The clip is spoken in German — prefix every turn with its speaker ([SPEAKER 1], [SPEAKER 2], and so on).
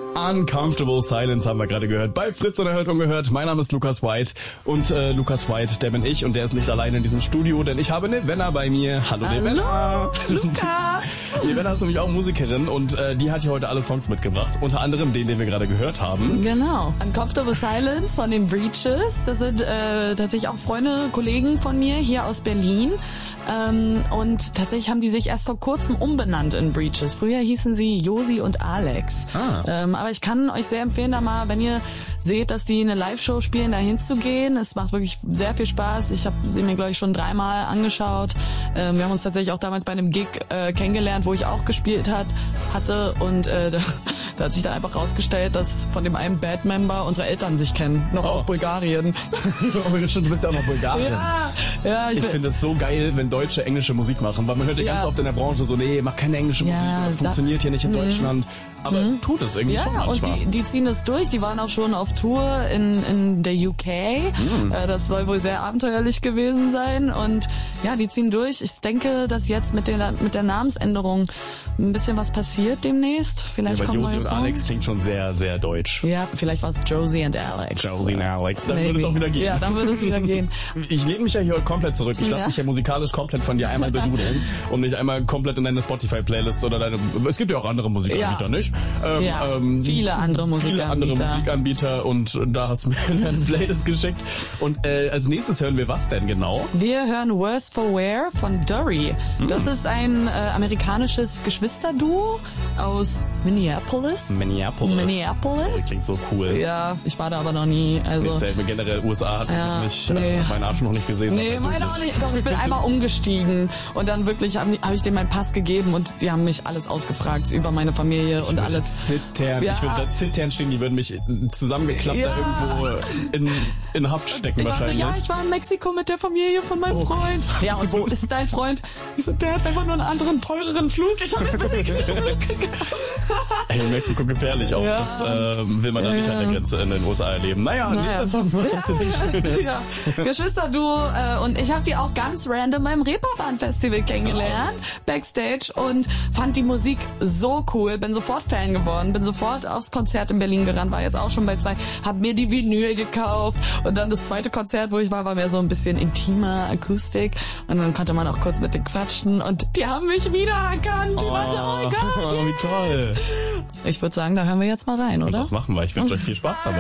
[SPEAKER 1] Uncomfortable Silence haben wir gerade gehört. Bei Fritz oder Hört ungehört. Mein Name ist Lukas White. Und Lukas White, der bin ich und der ist nicht alleine in diesem Studio, denn ich habe Nevenna bei mir. Hallo Nevenna.
[SPEAKER 2] Lukas.
[SPEAKER 1] Nevenna ist nämlich auch Musikerin und die hat hier heute alle Songs mitgebracht. Unter anderem den wir gerade gehört haben.
[SPEAKER 2] Genau. Uncomfortable Silence von den Breaches. Das sind tatsächlich auch Freunde, Kollegen von mir hier aus Berlin. Und tatsächlich haben die sich erst vor kurzem umbenannt in Breaches. Früher hießen sie Josi und Alex. Aber ich kann euch sehr empfehlen, da mal, wenn ihr seht, dass die eine Live-Show spielen, da hinzugehen. Es macht wirklich sehr viel Spaß. Ich habe sie mir, glaube ich, schon 3-mal angeschaut. Wir haben uns tatsächlich auch damals bei einem Gig kennengelernt, wo ich auch gespielt hatte. Und da hat sich dann einfach rausgestellt, dass von dem einen Bandmember unsere Eltern sich kennen. Noch aus Bulgarien.
[SPEAKER 1] Du bist ja auch noch Bulgarien.
[SPEAKER 2] Ja,
[SPEAKER 1] ich finde es so geil, wenn Deutsche englische Musik machen, weil man hört ja ganz oft in der Branche so, nee, mach keine englische Musik, das funktioniert hier nicht in Deutschland. Aber tut es irgendwie schon manchmal.
[SPEAKER 2] Und die ziehen es durch, die waren auch schon auf Tour in der UK. Das soll wohl sehr abenteuerlich gewesen sein und ja, die ziehen durch. Ich denke, dass jetzt mit der Namensänderung ein bisschen was passiert demnächst. Vielleicht kommen neue
[SPEAKER 1] Josie
[SPEAKER 2] Songs.
[SPEAKER 1] Und Alex klingt schon sehr, sehr deutsch.
[SPEAKER 2] Ja, vielleicht war es Josie and Alex.
[SPEAKER 1] Josie and Alex, dann würde es auch wieder gehen.
[SPEAKER 2] Ja, dann würde es wieder gehen.
[SPEAKER 1] Ich lehne mich ja hier komplett zurück. Ich lasse mich ja musikalisch komplett von dir einmal bedudeln und nicht einmal komplett in deine Spotify-Playlist oder deine... Es gibt ja auch andere Musikanbieter, nicht?
[SPEAKER 2] Viele andere
[SPEAKER 1] Musikanbieter und da hast du mir eine Playlist geschickt. Und als nächstes hören wir was denn genau?
[SPEAKER 2] Wir hören Worse for Wear von Dory. Das ist ein amerikanisches Geschwisterduo aus Minneapolis.
[SPEAKER 1] Das klingt so cool.
[SPEAKER 2] Ja, ich war da aber noch nie. Also
[SPEAKER 1] generell USA hat mein Arsch noch nicht gesehen.
[SPEAKER 2] Nee, meine auch nicht. Doch, ich bin einmal umgestiegen und dann wirklich hab ich denen meinen Pass gegeben und die haben mich alles ausgefragt über meine Familie und alles.
[SPEAKER 1] Zittern. Ich würde da zittern stehen, die würden mich zusammengeklappt da irgendwo in Haft stecken wahrscheinlich.
[SPEAKER 2] Ich war in Mexiko mit der Familie von meinem Freund. Ja, und wo ist dein Freund? Ich so, der hat einfach nur einen anderen, teureren Flug. Ich hab
[SPEAKER 1] in Mexiko gefährlich auch. Ja. Das will man da nicht an der Grenze in den USA erleben. Nächster Song.
[SPEAKER 2] Geschwisterduo und ich habe die auch ganz random beim Reeperbahn-Festival kennengelernt, backstage und fand die Musik so cool, bin sofort Fan geworden, bin sofort aufs Konzert in Berlin gerannt, war jetzt auch schon bei 2, hab mir die Vinyl gekauft und dann das zweite Konzert, wo ich war mehr so ein bisschen intimer Akustik und dann konnte man auch kurz mit denen quatschen und die haben mich wiedererkannt. Die waren so, oh Gott,
[SPEAKER 1] wie toll.
[SPEAKER 2] Ich würde sagen, da hören wir jetzt mal rein, oder?
[SPEAKER 1] Und das machen wir. Ich wünsche euch viel Spaß dabei.